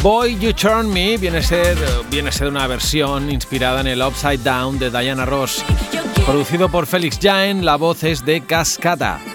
Boy You Turn Me viene a ser una versión inspirada en el Upside Down de Diana Ross. Producido por Felix Jaehn, la voz es de Cascada.